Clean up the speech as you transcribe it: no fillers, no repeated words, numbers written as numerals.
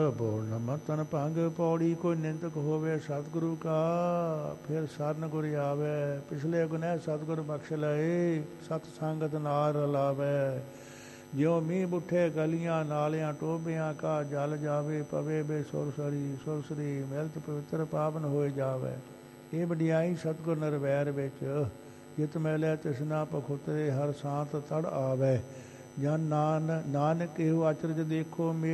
ਬੋਲ ਨ ਮਤਨ ਭੰਗ ਪੌੜੀ ਕੋਈ ਨਿੰਦਕ ਹੋਵੇ ਸਤਿਗੁਰੂ ਕਾ ਫਿਰ ਸਰਨ ਗੁਰ ਆਵੇ ਪਿਛਲੇ ਗੁਨਹਿ ਸਤਿਗੁਰ ਬਖਸ਼ ਲਏ ਸਤ ਸੰਗਤ ਨਾਲ ਰਲਾਵੇ ਜਿਉ ਮੀਂਹ ਬੁੱਠੇ ਗਲੀਆਂ ਨਾਲਿਆਂ ਟੋਬਿਆਂ ਕਾ ਜਲ ਜਾਵੇ ਪਵੇ ਬੇ ਸੁਰਸਰੀ ਸੁਰਸਰੀ ਮਿਲਤ ਪਵਿੱਤਰ ਪਾਵਨ ਹੋਏ ਜਾਵੇ ਇਹ ਵਡਿਆਈ ਸਤਿਗੁਰ ਨਿਰਵੈਰ ਵਿੱਚ ਜਿਤ ਮੈਲੇ ਤਿਸਨਾ ਪਖੁਤਰੇ ਹਰ ਸਾਂਤ ਤੜ ਆਵੇ ਜਨ ਨਾਨਕ ਇਹੋ ਅਚਰਜ ਦੇਖੋ